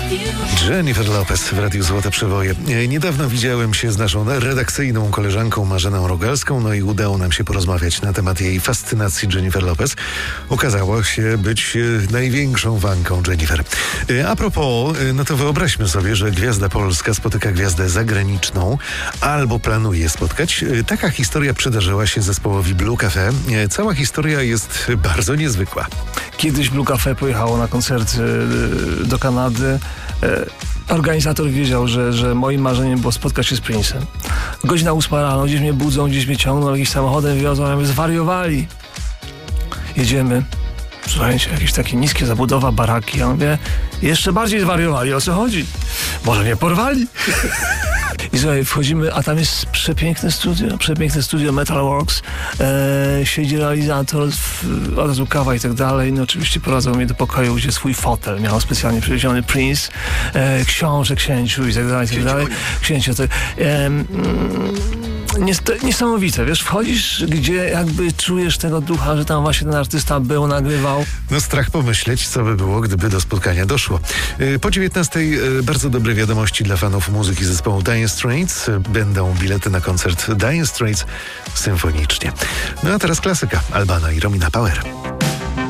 Jennifer Lopez w Radiu Złote Przeboje. Niedawno widziałem się z naszą redakcyjną koleżanką Marzeną Rogalską, no i udało nam się porozmawiać na temat jej fascynacji Jennifer Lopez. Okazało się być największą fanką Jennifer. A propos, no to wyobraźmy sobie, że gwiazda polska spotyka gwiazdę zagraniczną albo planuje spotkać. Taka historia przydarzyła się zespołowi Blue Cafe. Cała historia jest bardzo niezwykła. Kiedyś Blue Cafe pojechało na koncert do Kanady. Organizator wiedział, że moim marzeniem było spotkać się z Prince'em. Godzina 8 rano, gdzieś mnie budzą, gdzieś mnie ciągną, jakimś samochodem wiozą, a my zwariowali. Jedziemy. Słuchajcie, jakieś takie niskie zabudowa, baraki. Ja mówię, jeszcze bardziej zwariowali, o co chodzi? Może mnie porwali? I słuchaj, wchodzimy, a tam jest przepiękne studio Metalworks. Siedzi realizator, od razu kawa i tak dalej. No oczywiście prowadzą mnie do pokoju, gdzie swój fotel miał specjalnie przywieziony Prince, książę księciu i tak dalej, i tak dalej. Księciu, to, niesamowite, wiesz, wchodzisz, gdzie jakby czujesz tego ducha, że tam właśnie ten artysta był, nagrywał. No strach pomyśleć, co by było, gdyby do spotkania doszło. Po 19 bardzo dobre wiadomości dla fanów muzyki zespołu Dire Straits. Będą bilety na koncert Dire Straits symfonicznie. No a teraz klasyka. Albana i Romina Power.